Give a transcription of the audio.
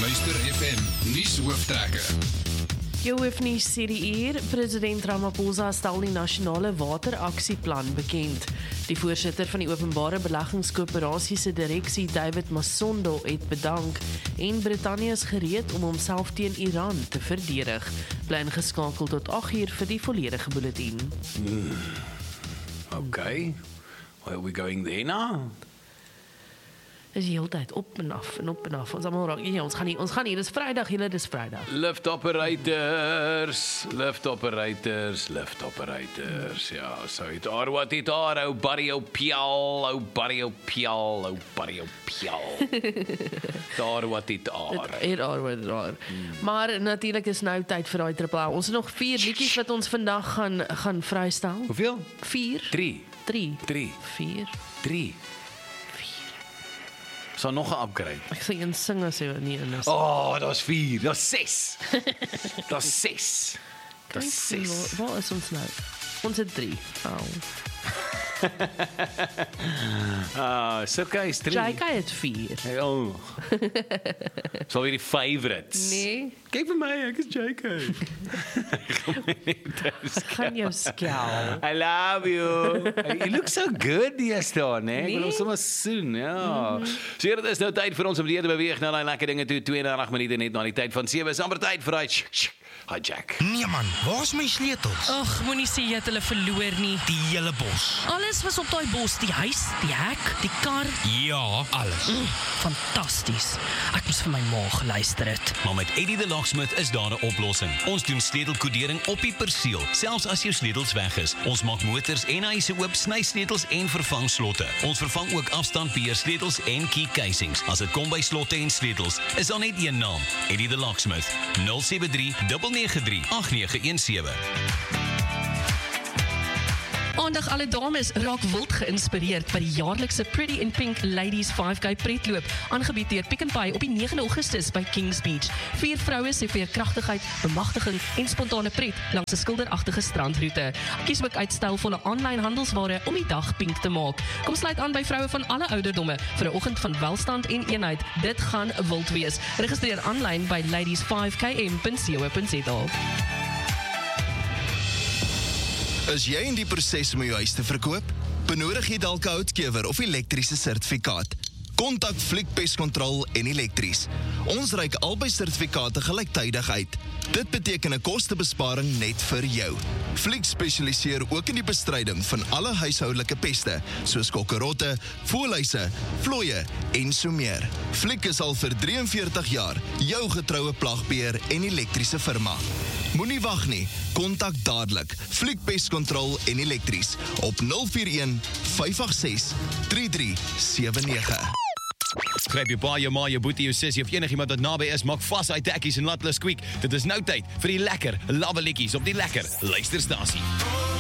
Luister FM nuushooftrekke. Jou hoofnuus sê die uur, president Ramaphosa stel die nasionale wateraksieplan bekend. Die voorsitter van die openbare beleggingskoöperasie se direksie, David Masondo, het bedank en Brittanje is gereed om homself teen Iran te verdedig. Bly ingeskakel tot 8uur vir die volledige bulletin. Okay, where are we going there now? Is die hele tyd op en af en op en af. Ons almal raak, ja, ons gaan nie, dis Vrydag, julle, dis Vrydag. Lift operators, ja, so het aar wat het aar, ou buddy, ou pial, daar wat het aar. Maar natuurlik is nou tyd vir daai triple A. Ons het nog 4 liedjies wat ons vandag gaan vrystel. Hoeveel? 4. 3. 4. Sal nog 'n upgrade. Ek sê een sing as jy nie in is. Daar's 4, daar's 6. Daar's 6. Waar is ons nou? Ons het 3. Sirka is 3. Jaika het 4. Sal weer die favorites. Nee. Kyk vir my, ek is JK. Gaan jou skel. I love you. You look so good yesterday, né? Ek wil ons sommer soon, ja. So dit is nou tyd vir ons om weer te beweeg na daai lekker dinge toe. 32 minute net na die tyd van 7. Is amper tyd vir daai hijack. Nee man, waar's my sleutels? Ag, moenie sê jy het hulle verloor nie. Die hele bos. Alles was op daai bos, die huis, die hek, die kar. Ja, alles. Fantasties. Ek moes vir my ma geluister het. Maar met Eddie the Locksmith is daar 'n oplossing. Ons doen sleutelkodering op die perseel, selfs as jou sleutels weg is. Ons maak motors en huise oop, sny sleutels en vervang slotte. Ons vervang ook afstandbeheer sleutels en key casings. As dit kom by slotte en sleutels, is daar net een naam, Eddie the Locksmith. 073-993-8917. Aandag alle dames raak wild geïnspireerd by die jaarlikse Pretty in Pink Ladies 5K pretloop, aangebied deur Pick n Pay op die 9 Augustus by Kings Beach. 4 vroue se veerkragtigheid, bemagtiging en spontane pret langs 'n skilderagtige strandroete. Kies ook uit stylvolle aanlyn handelsware om die dag pink te maak. Kom sluit aan by vroue van alle ouderdomme vir 'n oggend van welstand en eenheid. Dit gaan wild wees. Registreer aanlyn by ladies5km.co.za. Is jy in die proses om jou huis te verkoop? Benodig jy dalk 'n houtkewer of elektriese sertifikaat? Kontak Fliek Pestkontrol en Elektries. Ons reik albei sertifikate gelyktydig uit. Dit beteken 'n kostebesparing net vir jou. Fliek spesialiseer ook in die bestryding van alle huishoudelike peste, soos kokkerotte, voëlhuise, vlooie en so meer. Fliek is al vir 43 jaar jou getroue plagbeheer en elektriese firma. Moenie wag nie, kontak dadelik Fliek Pestkontrol en Elektries op 041 586 3379. Gryp jou pa, jou ma, jou boetie, jou sussie of enigiemand wat naby is, maak vas uit tekkies en laat hulle squeak. Dit is nou tyd vir die lekker lawwe liedjies op die lekker luisterstasie.